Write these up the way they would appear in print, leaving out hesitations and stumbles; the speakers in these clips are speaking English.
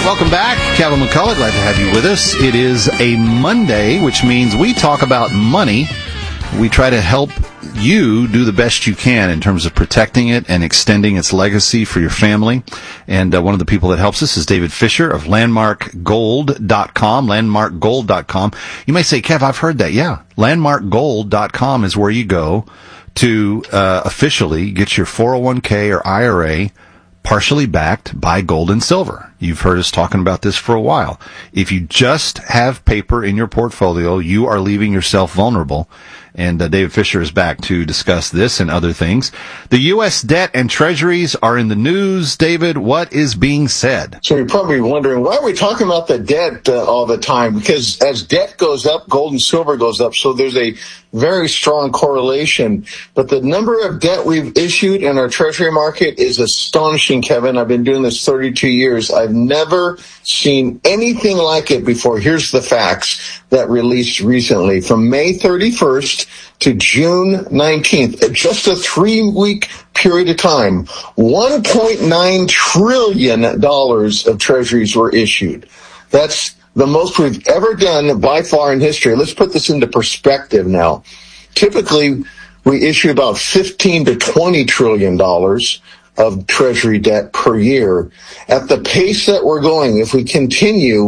Welcome back. Kevin McCullough, glad to have you with us. It is a Monday, which means we talk about money. We try to help you do the best you can in terms of protecting it and extending its legacy for your family. And one of the people that helps us is David Fisher of LandmarkGold.com, LandmarkGold.com. You may say, Kev, I've heard that. Yeah, LandmarkGold.com is where you go to officially get your 401k or IRA partially backed by gold and silver. You've heard us talking about this for a while. If you just have paper in your portfolio, you are leaving yourself vulnerable. And David Fisher is back to discuss this and other things. The U.S. debt and treasuries are in the news. David, what is being said? So you're probably wondering, why are we talking about the debt all the time? Because as debt goes up, gold and silver goes up. So there's a very strong correlation. But the number of debt we've issued in our treasury market is astonishing, Kevin. I've been doing this 32 years. I've never seen anything like it before. Here's the facts that released recently. From May 31st to June 19th, just a 3-week period of time, $1.9 trillion of treasuries were issued. That's the most we've ever done by far in history. Let's put this into perspective now. Typically, we issue about $15 to $20 trillion of treasury debt per year. At the pace that we're going, if we continue,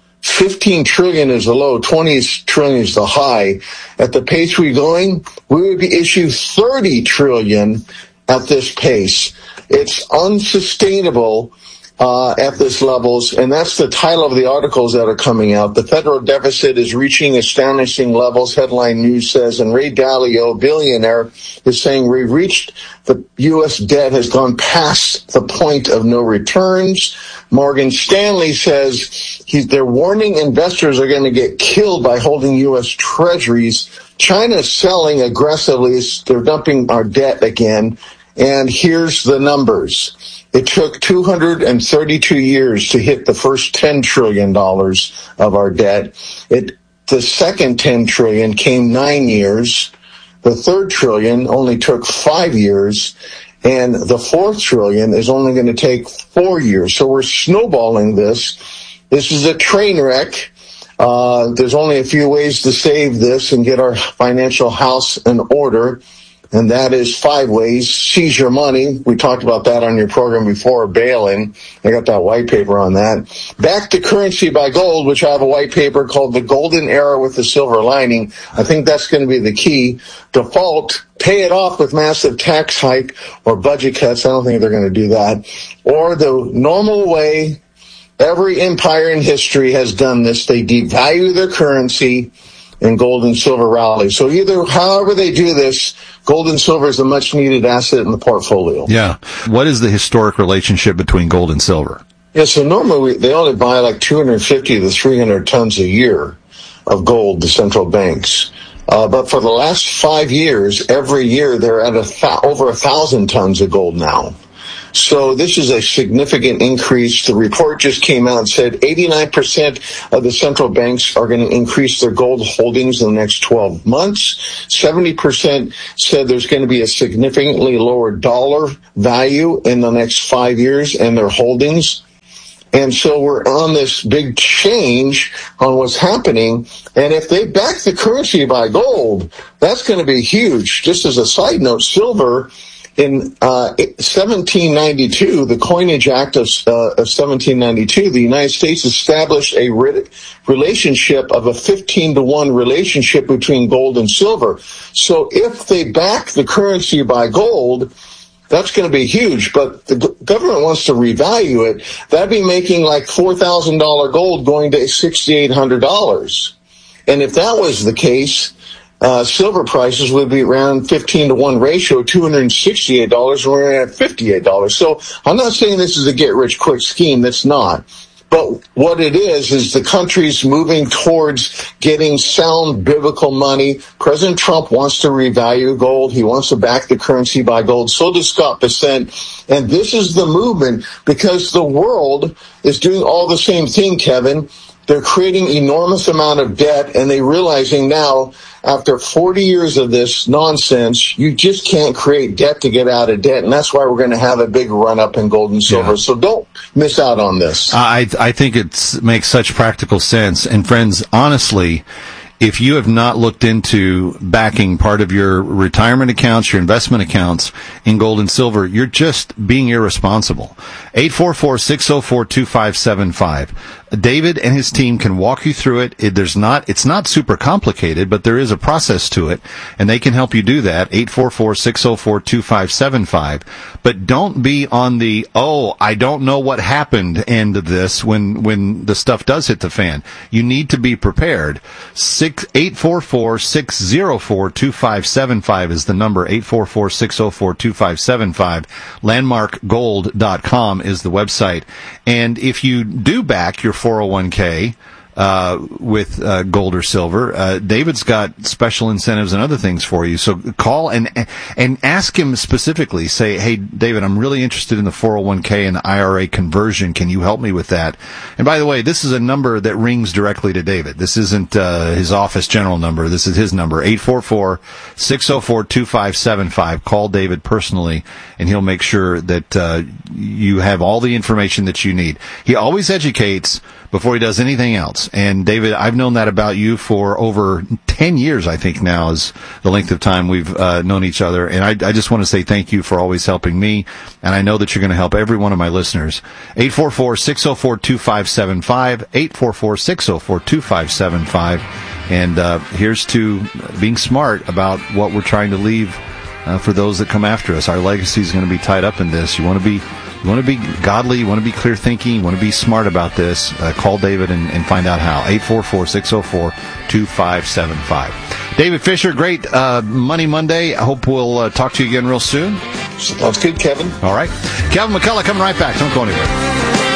15 trillion is the low, 20 trillion is the high. At the pace we're going, we would be issuing 30 trillion at this pace. It's unsustainable at this levels, and that's the title of the articles that are coming out. The federal deficit is reaching astonishing levels, headline news says, and Ray Dalio, billionaire, is saying we've reached the U.S. debt has gone past the point of no returns. Morgan Stanley says they're warning investors are going to get killed by holding U.S. treasuries. China's selling aggressively. They're dumping our debt again. And here's the numbers. It took 232 years to hit the first $10 trillion of our debt. The second $10 trillion came 9 years. The third trillion only took 5 years. And the fourth trillion is only going to take 4 years. So we're snowballing this. This is a train wreck. There's only a few ways to save this and get our financial house in order. And that is 5 ways. Seize your money. We talked about that on your program before, bail-in. I got that white paper on that. Back to currency by gold, which I have a white paper called The Golden Era with the Silver Lining. I think that's going to be the key. Default, pay it off with massive tax hike or budget cuts. I don't think they're going to do that. Or the normal way every empire in history has done this. They devalue their currency and gold and silver rally. So however they do this, gold and silver is a much needed asset in the portfolio. Yeah. What is the historic relationship between gold and silver? Yeah, so normally they only buy like 250 to 300 tons a year of gold, the central banks. But for the last 5 years, every year they're at over 1,000 tons of gold now. So this is a significant increase. The report just came out and said 89% of the central banks are going to increase their gold holdings in the next 12 months. 70% said there's going to be a significantly lower dollar value in the next 5 years in their holdings. And so we're on this big change on what's happening. And if they back the currency by gold, that's going to be huge. Just as a side note, silver, in 1792, the Coinage Act of 1792, the United States established a relationship of a 15-to-1 relationship between gold and silver. So if they back the currency by gold, that's going to be huge. But the government wants to revalue it. That'd be making like $4,000 gold going to $6,800. And if that was the case, silver prices would be around 15-to-1 ratio, $268, and we're at $58. So I'm not saying this is a get-rich-quick scheme. That's not. But what it is the country's moving towards getting sound biblical money. President Trump wants to revalue gold. He wants to back the currency by gold. So does Scott Bessent. And this is the movement because the world is doing all the same thing, Kevin. they're creating enormous amount of debt, and they're realizing now, after 40 years of this nonsense, you just can't create debt to get out of debt, and that's why we're going to have a big run-up in gold and silver. So don't miss out on this. I think it makes such practical sense. And friends, honestly, if you have not looked into backing part of your retirement accounts, your investment accounts in gold and silver, you're just being irresponsible. 844-604-2575. David and his team can walk you through it. It's not super complicated, but there is a process to it, and they can help you do that. 844-604-2575. But don't be on the, I don't know what happened end of this when the stuff does hit the fan. You need to be prepared. 844-604-2575 is the number. 844-604-2575. Landmarkgold.com is the website. And if you do back your 401k with gold or silver, David's got special incentives and other things for you. So call and ask him specifically. Say, hey, David, I'm really interested in the 401k and the IRA conversion. Can you help me with that? And by the way, this is a number that rings directly to David. This isn't his office general number. This is his number, 844-604-2575. Call David personally, and he'll make sure that you have all the information that you need. He always educates before he does anything else. And David, I've known that about you for over 10 years, I think now is the length of time we've known each other. And I just want to say thank you for always helping me. And I know that you're going to help every one of my listeners. 844-604-2575, 844-604-2575. And here's to being smart about what we're trying to leave for those that come after us. Our legacy is going to be tied up in this. You want to be godly, you want to be clear thinking, you want to be smart about this. Call David and find out how. 844-604-2575. David Fisher, great Money Monday. I hope we'll talk to you again real soon. Sounds good, Kevin. All right. Kevin McCullough coming right back. Don't go anywhere.